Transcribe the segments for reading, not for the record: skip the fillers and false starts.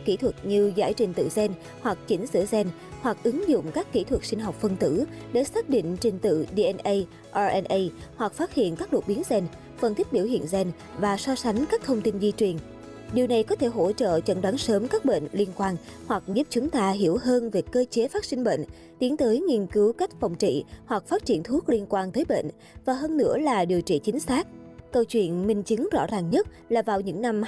các kỹ thuật như giải trình tự gen hoặc chỉnh sửa gen, hoặc ứng dụng các kỹ thuật sinh học phân tử để xác định trình tự DNA, RNA hoặc phát hiện các đột biến gen, phân tích biểu hiện gen và so sánh các thông tin di truyền. Điều này có thể hỗ trợ chẩn đoán sớm các bệnh liên quan hoặc giúp chúng ta hiểu hơn về cơ chế phát sinh bệnh, tiến tới nghiên cứu cách phòng trị hoặc phát triển thuốc liên quan tới bệnh, và hơn nữa là điều trị chính xác. Câu chuyện minh chứng rõ ràng nhất là vào những năm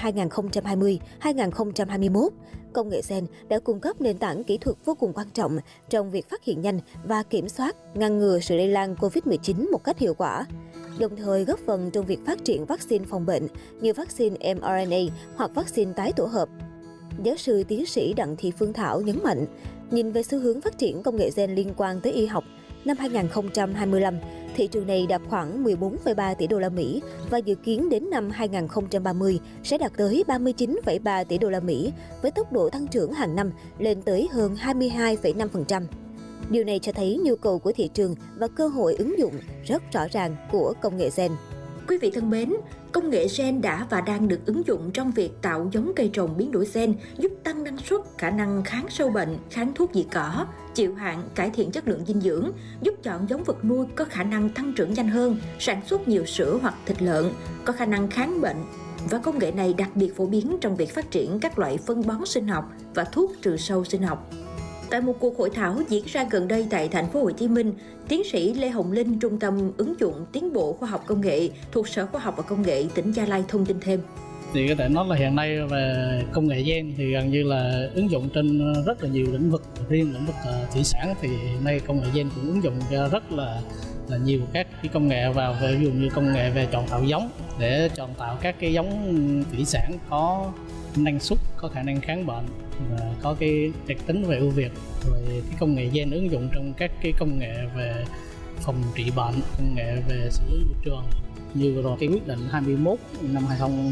2020-2021, công nghệ gen đã cung cấp nền tảng kỹ thuật vô cùng quan trọng trong việc phát hiện nhanh và kiểm soát, ngăn ngừa sự lây lan COVID-19 một cách hiệu quả, đồng thời góp phần trong việc phát triển vaccine phòng bệnh như vaccine mRNA hoặc vaccine tái tổ hợp. Giáo sư tiến sĩ Đặng Thị Phương Thảo nhấn mạnh, nhìn về xu hướng phát triển công nghệ gen liên quan tới y học, năm 2025, thị trường này đạt khoảng 14,3 tỷ đô la Mỹ và dự kiến đến năm 2030 sẽ đạt tới 39,3 tỷ đô la Mỹ với tốc độ tăng trưởng hàng năm lên tới hơn 22,5%. Điều này cho thấy nhu cầu của thị trường và cơ hội ứng dụng rất rõ ràng của công nghệ gen. Quý vị thân mến, công nghệ gen đã và đang được ứng dụng trong việc tạo giống cây trồng biến đổi gen, giúp tăng năng suất, khả năng kháng sâu bệnh, kháng thuốc diệt cỏ, chịu hạn, cải thiện chất lượng dinh dưỡng, giúp chọn giống vật nuôi có khả năng tăng trưởng nhanh hơn, sản xuất nhiều sữa hoặc thịt lợn, có khả năng kháng bệnh. Và công nghệ này đặc biệt phổ biến trong việc phát triển các loại phân bón sinh học và thuốc trừ sâu sinh học. Tại một cuộc hội thảo diễn ra gần đây tại thành phố Hồ Chí Minh, tiến sĩ Lê Hồng Linh, Trung tâm ứng dụng tiến bộ khoa học công nghệ thuộc Sở Khoa học và Công nghệ tỉnh Gia Lai thông tin thêm. Thì có thể nói là hiện nay về công nghệ gen thì gần như là ứng dụng trên rất là nhiều lĩnh vực. Riêng lĩnh vực thủy sản thì hiện nay công nghệ gen cũng ứng dụng rất là nhiều các cái công nghệ vào, về ví dụ như công nghệ về chọn tạo giống để chọn tạo các cái giống thủy sản có năng suất, có khả năng kháng bệnh và có cái đặc tính về ưu việt. Rồi cái công nghệ gen ứng dụng trong các cái công nghệ về phòng trị bệnh, công nghệ về xử lý môi trường, như rồi cái quyết định 21 năm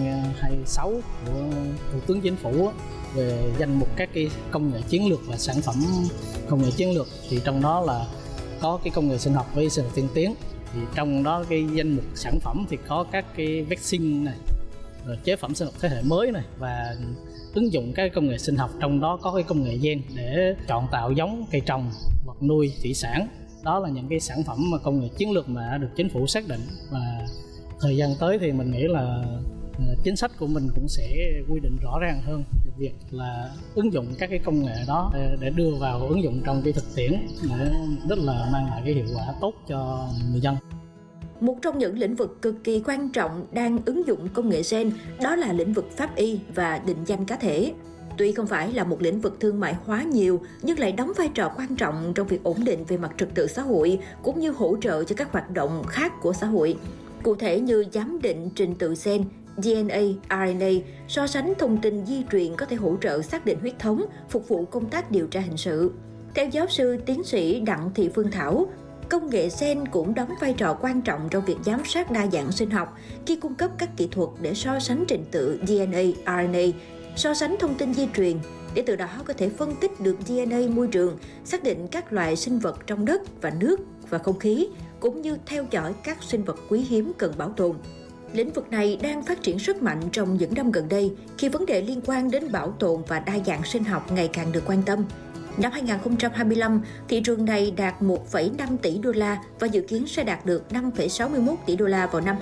2026 của Thủ tướng Chính phủ về danh mục các cái công nghệ chiến lược và sản phẩm công nghệ chiến lược, thì trong đó là có cái công nghệ sinh học với sinh học tiên tiến. Thì trong đó cái danh mục sản phẩm thì có các cái vaccine này, rồi chế phẩm sinh học thế hệ mới này, và ứng dụng các công nghệ sinh học, trong đó có cái công nghệ gen để chọn tạo giống cây trồng, vật nuôi, thủy sản. Đó là những cái sản phẩm mà công nghệ chiến lược mà đã được chính phủ xác định, và thời gian tới thì mình nghĩ là chính sách của mình cũng sẽ quy định rõ ràng hơn về việc là ứng dụng các cái công nghệ đó để đưa vào ứng dụng trong cái thực tiễn để rất là mang lại cái hiệu quả tốt cho người dân. Một trong những lĩnh vực cực kỳ quan trọng đang ứng dụng công nghệ gen đó là lĩnh vực pháp y và định danh cá thể. Tuy không phải là một lĩnh vực thương mại hóa nhiều, nhưng lại đóng vai trò quan trọng trong việc ổn định về mặt trật tự xã hội cũng như hỗ trợ cho các hoạt động khác của xã hội. Cụ thể như giám định trình tự gen, DNA, RNA, so sánh thông tin di truyền có thể hỗ trợ xác định huyết thống, phục vụ công tác điều tra hình sự. Theo giáo sư tiến sĩ Đặng Thị Phương Thảo, công nghệ gen cũng đóng vai trò quan trọng trong việc giám sát đa dạng sinh học khi cung cấp các kỹ thuật để so sánh trình tự DNA, RNA, so sánh thông tin di truyền, để từ đó có thể phân tích được DNA môi trường, xác định các loài sinh vật trong đất và nước và không khí, cũng như theo dõi các sinh vật quý hiếm cần bảo tồn. Lĩnh vực này đang phát triển rất mạnh trong những năm gần đây khi vấn đề liên quan đến bảo tồn và đa dạng sinh học ngày càng được quan tâm. Năm 2025, thị trường này đạt 1,5 tỷ đô la và dự kiến sẽ đạt được 5,61 tỷ đô la vào năm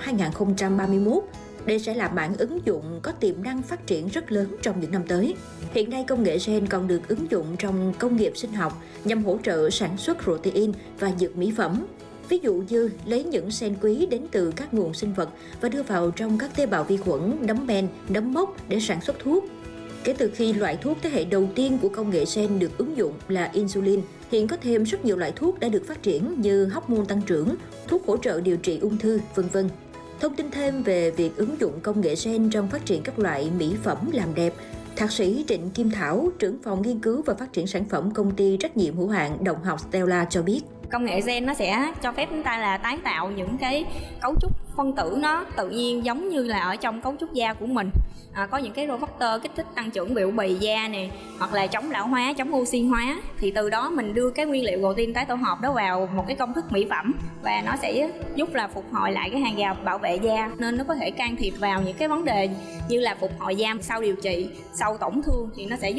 2031. Đây sẽ là mảng ứng dụng có tiềm năng phát triển rất lớn trong những năm tới. Hiện nay, công nghệ gen còn được ứng dụng trong công nghiệp sinh học nhằm hỗ trợ sản xuất protein và dược mỹ phẩm. Ví dụ như lấy những gen quý đến từ các nguồn sinh vật và đưa vào trong các tế bào vi khuẩn, nấm men, nấm mốc để sản xuất thuốc. Kể từ khi loại thuốc thế hệ đầu tiên của công nghệ gen được ứng dụng là insulin, hiện có thêm rất nhiều loại thuốc đã được phát triển như hormone tăng trưởng, thuốc hỗ trợ điều trị ung thư, v.v. Thông tin thêm về việc ứng dụng công nghệ gen trong phát triển các loại mỹ phẩm làm đẹp, Thạc sĩ Trịnh Kim Thảo, trưởng phòng nghiên cứu và phát triển sản phẩm công ty trách nhiệm hữu hạn Đồng học Stella cho biết. Công nghệ gen nó sẽ cho phép chúng ta là tái tạo những cái cấu trúc phân tử nó tự nhiên giống như là ở trong cấu trúc da của mình. Có những cái receptor kích thích tăng trưởng biểu bì da này, hoặc là chống lão hóa, chống oxy hóa, thì từ đó mình đưa cái nguyên liệu protein tái tổ hợp đó vào một cái công thức mỹ phẩm và nó sẽ giúp là phục hồi lại cái hàng rào bảo vệ da, nên nó có thể can thiệp vào những cái vấn đề như là phục hồi da sau điều trị, sau tổn thương, thì nó sẽ